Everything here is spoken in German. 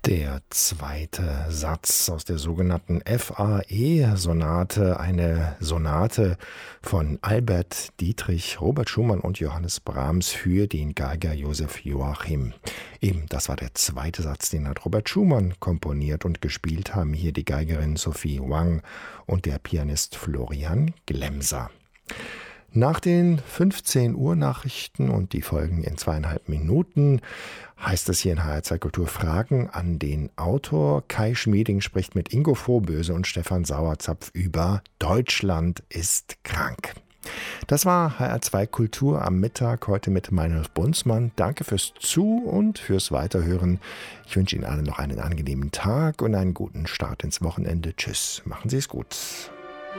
Der zweite Satz aus der sogenannten FAE-Sonate, eine Sonate von Albert Dietrich, Robert Schumann und Johannes Brahms für den Geiger Josef Joachim. Eben, das war der zweite Satz, den hat Robert Schumann komponiert, und gespielt haben hier die Geigerin Sophie Wang und der Pianist Florian Glemser. Nach den 15 Uhr Nachrichten und die folgen in 2,5 Minuten heißt es hier in HR2 Kultur Fragen an den Autor. Kai Schmieding spricht mit Ingo Vorböse und Stefan Sauerzapf über Deutschland ist krank. Das war HR2 Kultur am Mittag, heute mit Meinolf Bunzmann. Danke fürs Zu- und fürs Weiterhören. Ich wünsche Ihnen allen noch einen angenehmen Tag und einen guten Start ins Wochenende. Tschüss, machen Sie es gut.